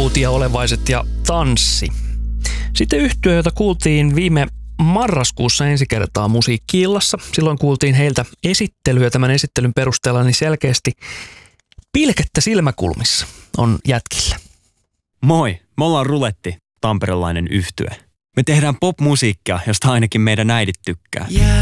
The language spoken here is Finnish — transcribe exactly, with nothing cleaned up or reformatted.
Nuutia, Olevaiset ja Tanssi. Sitten yhtye, jota kuultiin viime marraskuussa ensi kertaa Musiikki-illassa. Silloin kuultiin heiltä esittelyä. Tämän esittelyn perusteella niin selkeästi pilkettä silmäkulmissa on jätkillä. Moi, me ollaan Ruletti, tamperelainen yhtye. Me tehdään popmusiikkia, josta ainakin meidän äidit tykkää.